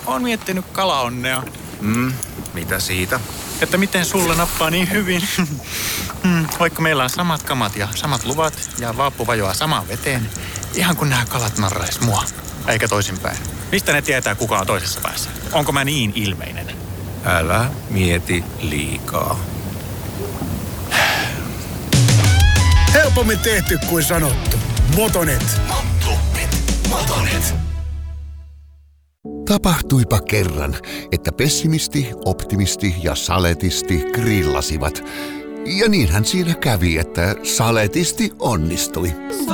Oon miettinyt kalaonnea. Mitä siitä? Että miten sulle nappaa niin hyvin. Vaikka meillä on samat kamat ja samat luvat ja vaappu vajoaa samaan veteen. Ihan kun nämä kalat narrais mua. Eikä toisinpäin. Mistä ne tietää, kuka on toisessa päässä? Onko mä niin ilmeinen? Älä mieti liikaa. Helpommin tehty kuin sanottu. Motonet. Motonet. Tapahtuipa kerran, että pessimisti, optimisti ja saletisti grillasivat. Ja niinhän siinä kävi, että saletisti onnistui.